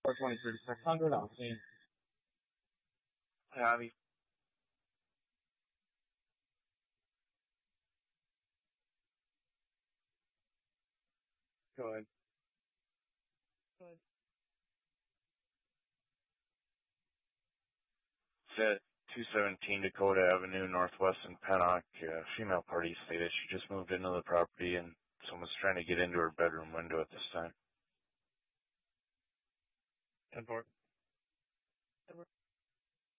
420, 100 down. Hey, Javi. Go ahead. It's at 217 Dakota Avenue, Northwest in Pennock. Female party stated she just moved into the property and someone's trying to get into her bedroom window at this time. 10-4.